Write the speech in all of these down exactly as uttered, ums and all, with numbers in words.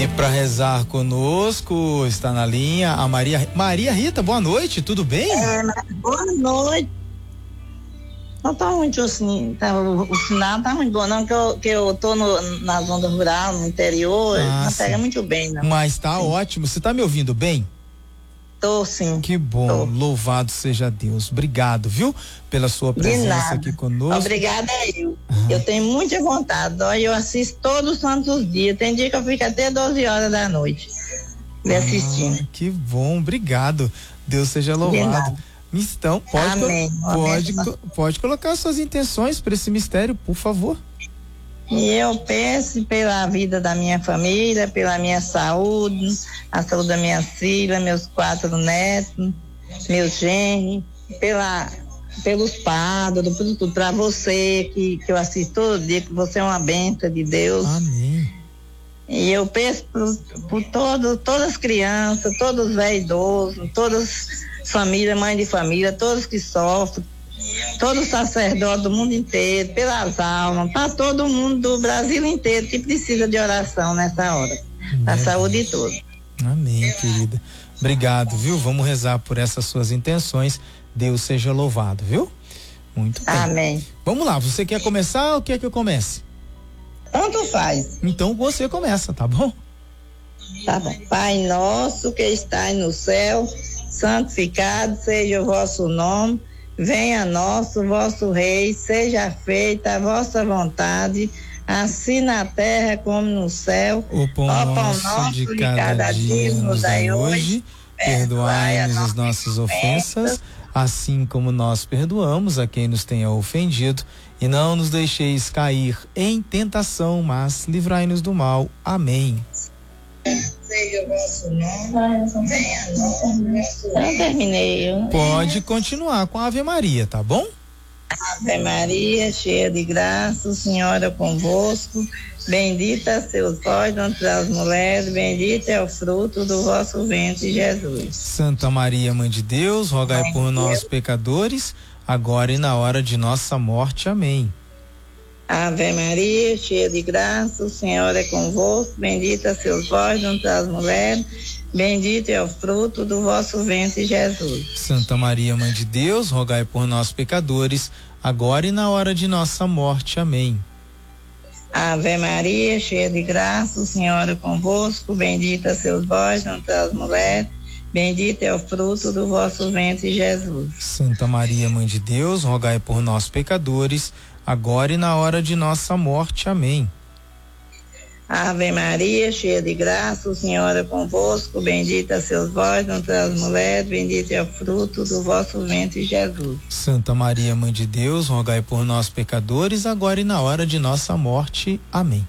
para rezar conosco, está na linha a Maria Maria Rita, boa noite, tudo bem? É, boa noite. Não tá muito assim, tá, o, o sinal não tá muito bom não, que eu, que eu tô no, na zona rural, no interior, ah, não sim. pega muito bem não. Mas tá sim. Ótimo, você tá me ouvindo bem? Tô sim. Que bom, tô. Louvado seja Deus, obrigado, viu? Pela sua presença aqui conosco. Obrigada eu. Ah. Eu tenho muita vontade, ó, eu assisto todos os santos dias, tem dia que eu fico até doze horas da noite me ah, assistindo. Que bom, obrigado, Deus seja louvado. Então, pode, Amém. pode, Amém. pode colocar suas intenções para esse mistério, por favor. E eu peço pela vida da minha família, pela minha saúde, a saúde da minha filha, meus quatro netos, meus genros, pela, pelos padres, por tudo, para você que, que eu assisto todo dia, que você é uma bênção de Deus. Amém. E eu peço por, por todo, todas as crianças, todos os velhos idosos, todas as famílias, mãe de família, todos que sofrem, todos os sacerdotes do mundo inteiro, pelas almas, para todo mundo do Brasil inteiro que precisa de oração nessa hora, a saúde de todos. Amém, querida. Obrigado, viu? Vamos rezar por essas suas intenções. Deus seja louvado, viu? Muito bem. Amém. Vamos lá, você quer começar ou quer que eu comece? Tanto faz. Então você começa, tá bom? Tá bom. Pai nosso que estais no céu, santificado seja o vosso nome. Venha a nós o vosso rei, seja feita a vossa vontade, assim na terra como no céu. O pão, o pão nosso, nosso de cada, cada dia nos dai hoje, perdoai-nos as nossas ofensas, assim como nós perdoamos a quem nos tenha ofendido, e não nos deixeis cair em tentação, mas livrai-nos do mal. Amém. Seja o vosso nome, venha a nós. Eu não terminei. Eu... Pode continuar com a Ave Maria, tá bom? Ave Maria, cheia de graça, o Senhor é convosco. Bendita sois vós entre as mulheres, bendito é o fruto do vosso ventre, Jesus. Santa Maria, Mãe de Deus, rogai Mãe por nós, pecadores, agora e na hora de nossa morte. Amém. Ave Maria, cheia de graça, o Senhor é convosco, bendita sois vós entre as mulheres, bendito é o fruto do vosso ventre, Jesus. Santa Maria, Mãe de Deus, rogai por nós, pecadores, agora e na hora de nossa morte. Amém. Ave Maria, cheia de graça, o Senhor é convosco, bendita sois vós entre as mulheres, bendito é o fruto do vosso ventre, Jesus. Santa Maria, Mãe de Deus, rogai por nós, pecadores, agora e na hora de nossa morte. Amém. Ave Maria, cheia de graça, o Senhor é convosco, bendita sois vós entre as mulheres, bendito é o fruto do vosso ventre, Jesus. Santa Maria, Mãe de Deus, rogai por nós, pecadores, agora e na hora de nossa morte. Amém.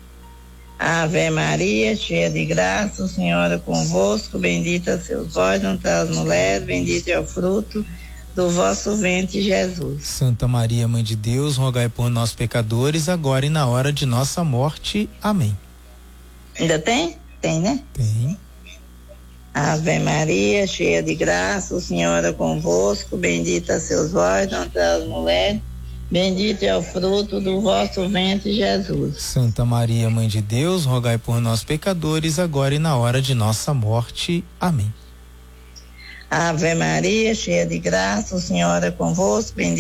Ave Maria, cheia de graça, o Senhor é convosco, bendita sois vós entre as mulheres, bendito é o fruto do vosso ventre, Jesus. Santa Maria, Mãe de Deus, rogai por nós, pecadores, agora e na hora de nossa morte. Amém. Ainda tem? Tem, né? Tem. Ave Maria, cheia de graça, o Senhor é convosco, bendita sois vós entre as mulheres, bendito é o fruto do vosso ventre, Jesus. Santa Maria, Mãe de Deus, rogai por nós, pecadores, agora e na hora de nossa morte. Amém. Ave Maria, cheia de graça, o Senhor é convosco, bendito